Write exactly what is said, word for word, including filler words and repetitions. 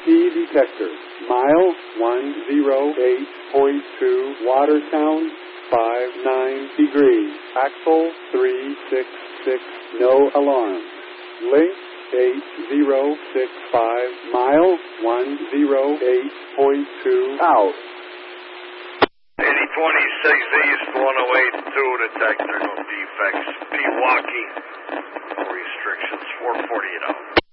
key detector. Mile one oh eight point two, water sound five nine degrees. Axle three six six, no alarm. Link eight zero six five, mile one oh eight point two, out. eighty twenty-six East, one oh eight two, detector, no defects. Pewaukee, no restrictions, four forty-eight out.